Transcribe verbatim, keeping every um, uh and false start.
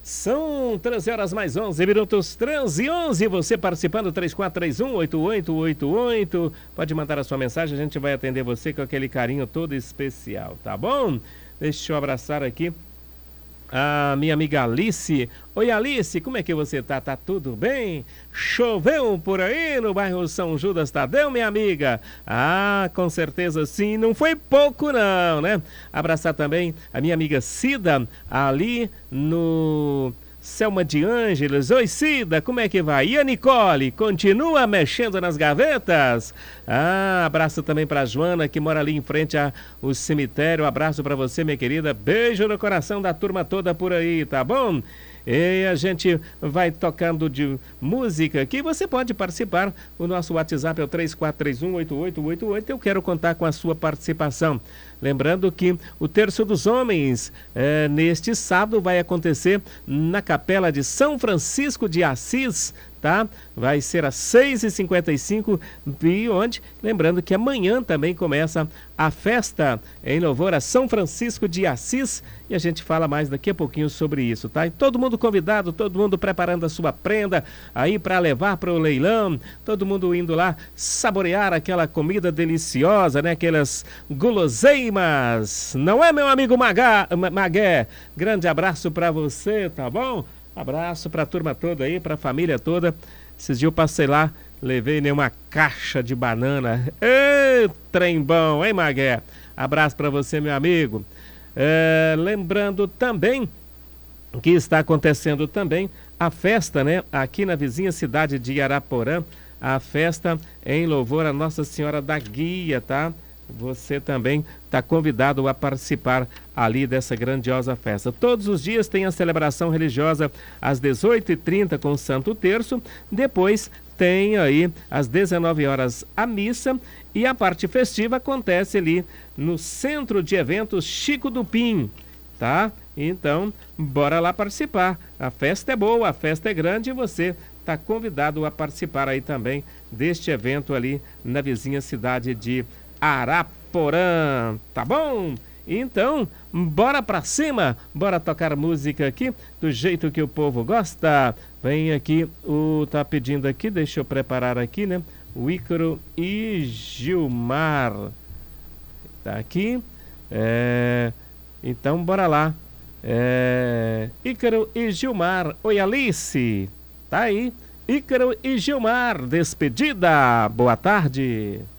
São treze horas mais onze minutos, treze e onze, você participando, três quatro três um, oito oito oito oito, pode mandar a sua mensagem, a gente vai atender você com aquele carinho todo especial, tá bom? Deixa eu abraçar aqui a minha amiga Alice. Oi Alice, como é que você tá? Tá tudo bem? Choveu por aí no bairro São Judas Tadeu, minha amiga? Ah, com certeza sim, não foi pouco não, né? Abraçar também a minha amiga Cida, ali no Selma de Ângeles. Oi Cida, como é que vai? E a Nicole, continua mexendo nas gavetas? Ah, abraço também para Joana, que mora ali em frente ao cemitério. Abraço para você, minha querida. Beijo no coração da turma toda por aí, tá bom? E a gente vai tocando de música aqui. Você pode participar. O nosso WhatsApp é o três quatro três um, oito oito oito oito. Eu quero contar com a sua participação. Lembrando que o Terço dos Homens, é, neste sábado, vai acontecer na Capela de São Francisco de Assis, tá? Vai ser às seis e cinquenta e cinco, e onde? Lembrando que amanhã também começa a festa em louvor a São Francisco de Assis, e a gente fala mais daqui a pouquinho sobre isso, tá? E todo mundo convidado, todo mundo preparando a sua prenda aí para levar para o leilão, todo mundo indo lá saborear aquela comida deliciosa, né? Aquelas guloseimas, não é, meu amigo Magá, Magué? Grande abraço para você, tá bom? Abraço para a turma toda aí, para a família toda. Esses dias eu passei lá, levei nem uma caixa de banana. Ê, trem bom, hein, Magué? Abraço para você, meu amigo. É, lembrando também que está acontecendo também a festa, né? Aqui na vizinha cidade de Araporã, a festa em louvor a Nossa Senhora da Guia, tá? Você também está convidado a participar ali dessa grandiosa festa. Todos os dias tem a celebração religiosa às dezoito e trinta com o Santo Terço. Depois tem aí às dezenove horas a missa. E a parte festiva acontece ali no Centro de Eventos Chico do Pin, tá? Então, bora lá participar. A festa é boa, a festa é grande e você está convidado a participar aí também deste evento ali na vizinha cidade de Araporã, tá bom? Então, bora pra cima, bora tocar música aqui do jeito que o povo gosta. Vem aqui, o tá pedindo aqui, deixa eu preparar aqui, né? O Ícaro e Gilmar. Tá aqui. É... Então, bora lá. É... Ícaro e Gilmar. Oi, Alice. Tá aí. Ícaro e Gilmar, despedida. Boa tarde.